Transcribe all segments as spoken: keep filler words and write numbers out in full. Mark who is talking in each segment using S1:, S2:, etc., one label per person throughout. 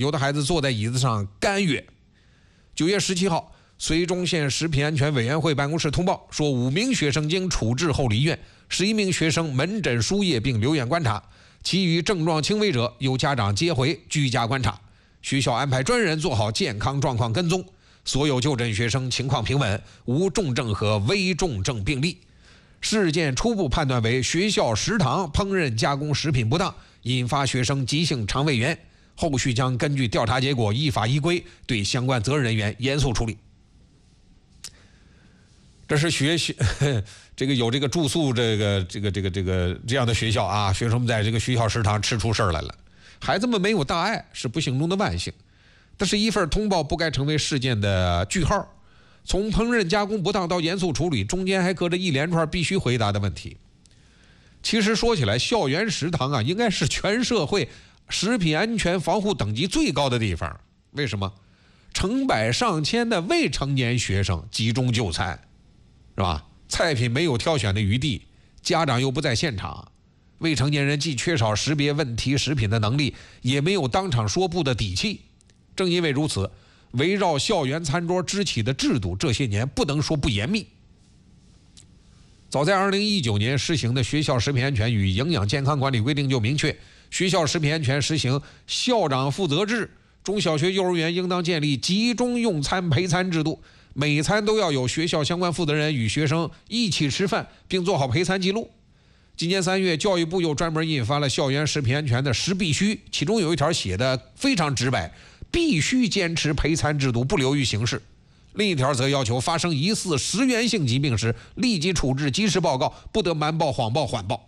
S1: 有的孩子坐在椅子上干哕。九月十七号，绥中县食品安全委员会办公室通报说，五名学生经处置后离院，十一名学生门诊输液并留院观察，其余症状轻微者由家长接回居家观察。学校安排专人做好健康状况跟踪，所有就诊学生情况平稳，无重症和危重症病例。事件初步判断为学校食堂烹饪加工食品不当，引发学生急性肠胃炎，后续将根据调查结果依法依规对相关责任人员严肃处理。这是学习这个有这个住宿这个这个这个这个这样的学校啊，学生们在这个学校食堂吃出事儿来了。孩子们没有大碍是不幸中的万幸，但是一份通报不该成为事件的句号。从烹饪加工不当到严肃处理，中间还隔着一连串必须回答的问题。其实说起来，校园食堂啊，应该是全社会食品安全防护等级最高的地方。为什么？成百上千的未成年学生集中就餐，是吧？菜品没有挑选的余地，家长又不在现场，未成年人既缺少识别问题食品的能力，也没有当场说不的底气。正因为如此，围绕校园餐桌支起的制度这些年不能说不严密。早在二零一九年施行的《学校食品安全与营养健康管理规定》就明确，学校食品安全实行校长负责制，中小学幼儿园应当建立集中用餐陪餐制度，每餐都要有学校相关负责人与学生一起吃饭，并做好陪餐记录。今年三月，教育部又专门印发了校园食品安全的十必须，其中有一条写的非常直白，必须坚持陪餐制度，不流于形式。另一条则要求发生疑似食源性疾病时，立即处置，及时报告，不得瞒报、谎报、缓报。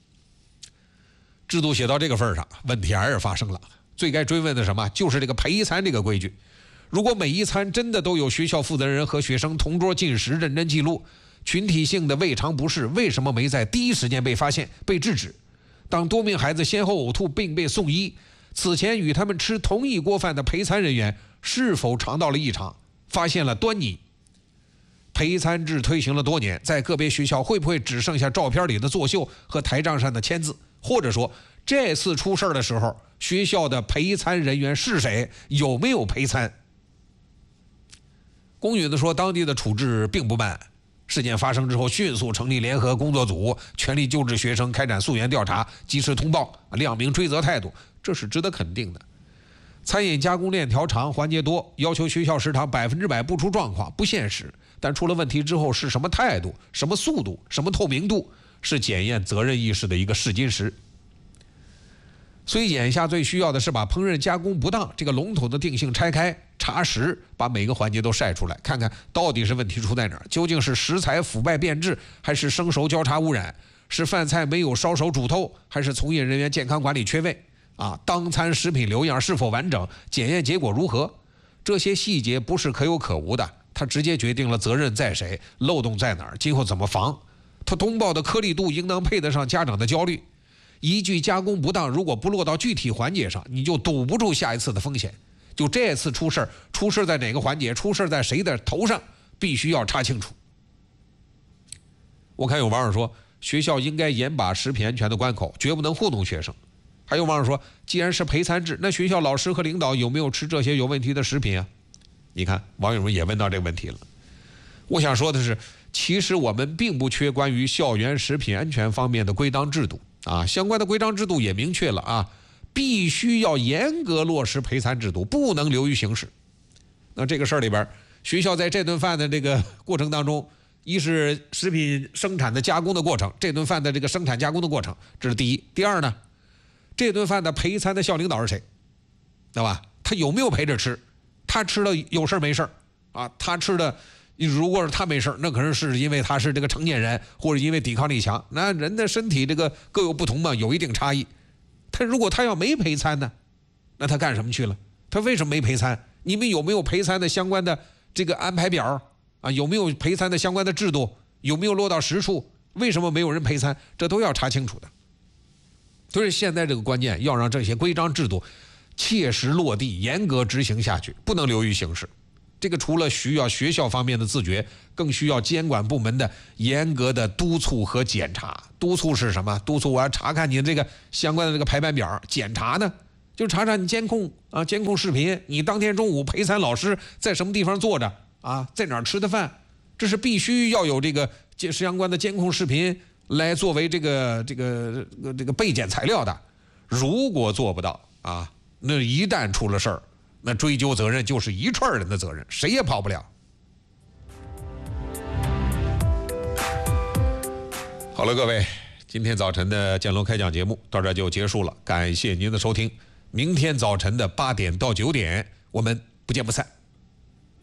S1: 制度写到这个份上，问题还是发生了。最该追问的什么？就是这个陪餐这个规矩。如果每一餐真的都有学校负责人和学生同桌进食，认真记录，群体性的胃肠不适为什么没在第一时间被发现、被制止？当多名孩子先后呕吐并被送医，此前与他们吃同一锅饭的陪餐人员是否尝到了异常，发现了端倪？陪餐制推行了多年，在个别学校会不会只剩下照片里的作秀和台账上的签字？或者说，这次出事的时候，学校的陪餐人员是谁？有没有陪餐？公允地说，当地的处置并不慢。事件发生之后，迅速成立联合工作组，全力救治学生，开展溯源调查，及时通报，亮明追责态度，这是值得肯定的。餐饮加工链条长，环节多，要求学校食堂百分之百不出状况不现实，但出了问题之后是什么态度、什么速度、什么透明度，是检验责任意识的一个试金石。所以眼下最需要的是把烹饪加工不当这个笼统的定性拆开，查实，把每个环节都晒出来，看看到底是问题出在哪儿？究竟是食材腐败变质，还是生熟交叉污染？是饭菜没有烧熟煮透，还是从业人员健康管理缺位？啊，当餐食品留样是否完整？检验结果如何？这些细节不是可有可无的，它直接决定了责任在谁，漏洞在哪儿，今后怎么防？它通报的颗粒度应当配得上家长的焦虑。一句加工不当，如果不落到具体环节上，你就堵不住下一次的风险。就这次出事，出事在哪个环节，出事在谁的头上，必须要查清楚。我看有网友说，学校应该严把食品安全的关口，绝不能糊弄学生。还有网友说，既然是陪餐制，那学校老师和领导有没有吃这些有问题的食品啊？你看，网友们也问到这个问题了。我想说的是，其实我们并不缺关于校园食品安全方面的规章制度啊，相关的规章制度也明确了啊，必须要严格落实陪餐制度，不能流于形式。那这个事儿里边，学校在这顿饭的这个过程当中，一是食品生产的加工的过程，这顿饭的这个生产加工的过程，这是第一。第二呢，这顿饭的陪餐的校领导是谁，对吧？他有没有陪着吃？他吃了有事没事啊？他吃的，如果是他没事，那可能是因为他是这个成年人，或者因为抵抗力强。那人的身体这个各有不同嘛，有一定差异。他如果他要没陪餐呢，那他干什么去了？他为什么没陪餐？你们有没有陪餐的相关的这个安排表啊？有没有陪餐的相关的制度？有没有落到实处？为什么没有人陪餐？这都要查清楚的。所以现在这个关键要让这些规章制度切实落地，严格执行下去，不能流于形式。这个除了需要学校方面的自觉，更需要监管部门的严格的督促和检查。督促是什么？督促我要查看你这个相关的这个排班表。检查呢， 就查查你监控啊，监控视频，你当天中午陪参老师在什么地方坐着啊，在哪儿吃的饭，这是必须要有这个相关的监控视频来作为这个这个这个备检材料的。如果做不到啊，那一旦出了事儿，那追究责任就是一串人的责任，谁也跑不了。好了，各位，今天早晨的建楼开讲节目到这就结束了，感谢您的收听。明天早晨的八点到九点，我们不见不散。